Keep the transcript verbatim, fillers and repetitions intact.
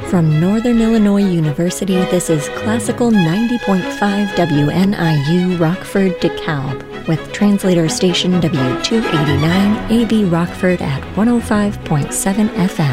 From Northern Illinois University, this is Classical ninety point five W N I U Rockford DeKalb, with translator station W two eighty-nine A B Rockford at one oh five point seven F M.